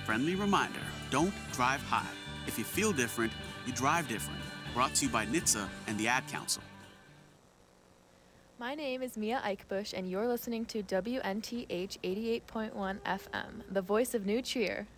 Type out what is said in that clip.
Friendly reminder, don't drive high. If you feel different, you drive different. Brought to you by NHTSA and the Ad Council. My name is Mia Eichbush, and you're listening to WNTH 88.1 FM, the voice of New Trier.